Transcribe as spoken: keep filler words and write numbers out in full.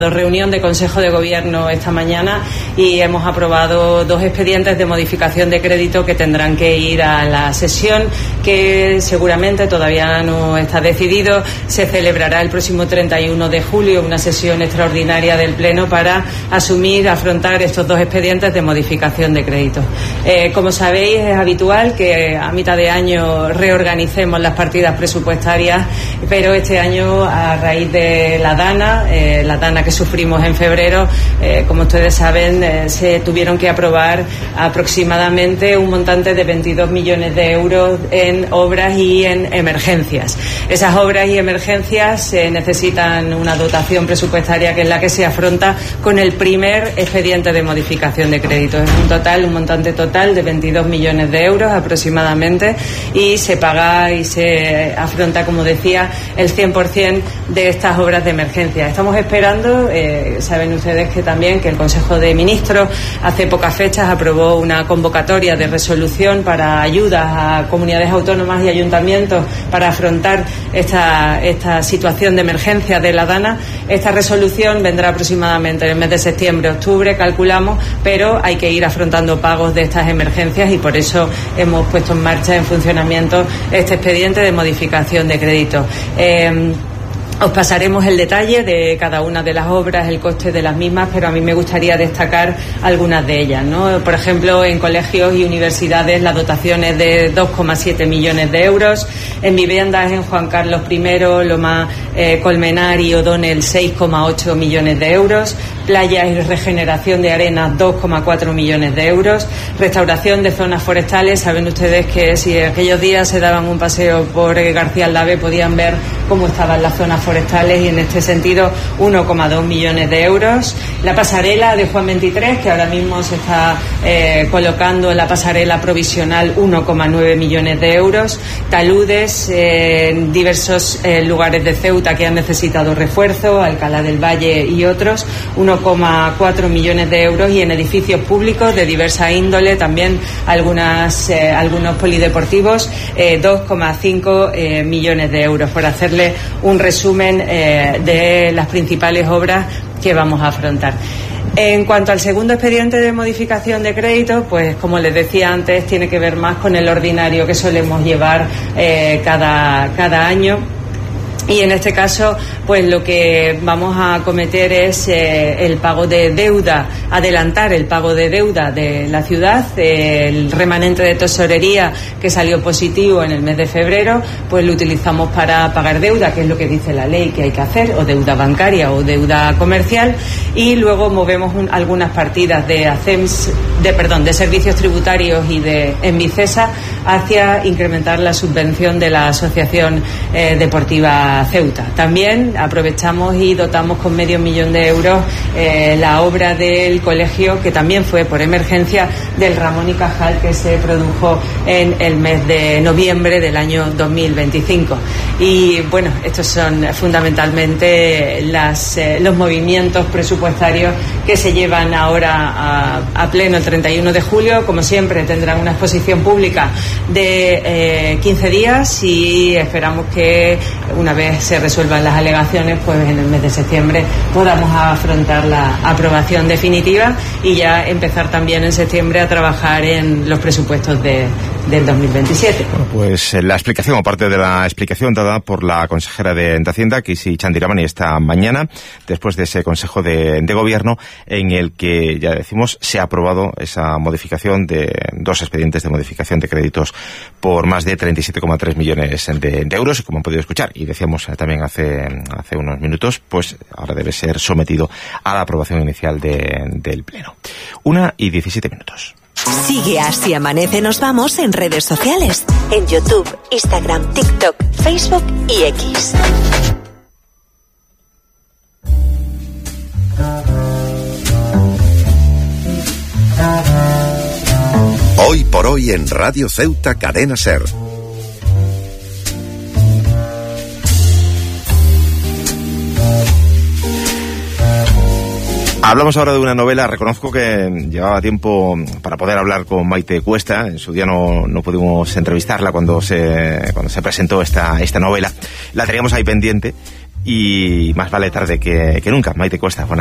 Reunión de Consejo de Gobierno esta mañana y hemos aprobado dos expedientes de modificación de crédito que tendrán que ir a la sesión, que seguramente todavía no está decidido. Se celebrará el próximo treinta y uno de julio una sesión extraordinaria del Pleno para asumir, afrontar estos dos expedientes de modificación de crédito. Eh, como sabéis, es habitual que a mitad de año reorganicemos las partidas presupuestarias, pero este año, a raíz de la DANA, eh, la DANA que sufrimos en febrero, eh, como ustedes saben, eh, se tuvieron que aprobar aproximadamente un montante de veintidós millones de euros en obras y en emergencias. Esas obras y emergencias eh, necesitan una dotación presupuestaria que es la que se afronta con el primer expediente de modificación de crédito. Es un total, un montante total de veintidós millones de euros aproximadamente, y se paga y se afronta, como decía, el cien por ciento de estas obras de emergencia. Estamos esperando, eh, saben ustedes que también que el Consejo de Ministros hace pocas fechas aprobó una convocatoria de resolución para ayudas a comunidades autónomas y ayuntamientos para afrontar esta, esta situación de emergencia de la DANA. Esta resolución vendrá aproximadamente en el mes de septiembre, octubre, calculamos, pero hay que ir afrontando pagos de estas emergencias y por eso hemos puesto en marcha, en funcionamiento, este expediente de modificación de crédito. Eh, Os pasaremos el detalle de cada una de las obras, el coste de las mismas, pero a mí me gustaría destacar algunas de ellas, ¿no? Por ejemplo, en colegios y universidades la dotación es de dos coma siete millones de euros, en viviendas en Juan Carlos primero, Loma eh, Colmenar y O'Donnell seis coma ocho millones de euros, playas y regeneración de arenas dos coma cuatro millones de euros, restauración de zonas forestales. Saben ustedes que si aquellos días se daban un paseo por García Aldave podían ver cómo estaban las zonas forestales forestales y en este sentido uno coma dos millones de euros. La pasarela de Juan veintitrés, que ahora mismo se está eh, colocando en la pasarela provisional, uno coma nueve millones de euros. Taludes eh, en diversos eh, lugares de Ceuta que han necesitado refuerzo, Alcalá del Valle y otros, uno coma cuatro millones de euros, y en edificios públicos de diversa índole también algunas eh, algunos polideportivos, eh, dos coma cinco eh, millones de euros, por hacerle un resumen Eh, de las principales obras que vamos a afrontar. En cuanto al segundo expediente de modificación de crédito, pues como les decía antes, tiene que ver más con el ordinario que solemos llevar eh, cada, cada año. Y en este caso, pues lo que vamos a acometer es eh, el pago de deuda, adelantar el pago de deuda de la ciudad, eh, el remanente de tesorería que salió positivo en el mes de febrero, pues lo utilizamos para pagar deuda, que es lo que dice la ley que hay que hacer, o deuda bancaria o deuda comercial, y luego movemos un, algunas partidas de ACEMS, de perdón, de servicios tributarios y de Envicesa hacia incrementar la subvención de la Asociación eh, Deportiva Ceuta. También aprovechamos y dotamos con medio millón de euros eh, la obra del colegio, que también fue por emergencia, del Ramón y Cajal, que se produjo en el mes de noviembre del año dos mil veinticinco. Y bueno, estos son fundamentalmente las, eh, los movimientos presupuestarios que se llevan ahora a, a pleno el treinta y uno de julio. Como siempre, tendrán una exposición pública de eh, quince días y esperamos que una vez se resuelvan las alegaciones, pues en el mes de septiembre podamos afrontar la aprobación definitiva y ya empezar también en septiembre a trabajar en los presupuestos de, del dos mil veintisiete. Bueno, pues la explicación, o parte de la explicación dada por la consejera de, de Hacienda, Kisi Chandiramani, esta mañana, después de ese Consejo de, de Gobierno, en el que, ya decimos, se ha aprobado esa modificación de dos expedientes de modificación de créditos por más de treinta y siete coma tres millones de, de euros, y como han podido escuchar, y decíamos también hace, hace unos minutos, pues ahora debe ser sometido a la aprobación inicial de, del Pleno. Una y diecisiete minutos. Sigue a Así Amanece Nos Vamos en redes sociales, en YouTube, Instagram, TikTok, Facebook y X. Hoy por hoy en Radio Ceuta Cadena Ser. Hablamos ahora de una novela. Reconozco que llevaba tiempo para poder hablar con Maite Cuesta. En su día no, no pudimos entrevistarla cuando se, cuando se presentó esta, esta novela. La teníamos ahí pendiente, y más vale tarde que, que nunca. Maite Cuesta, buenas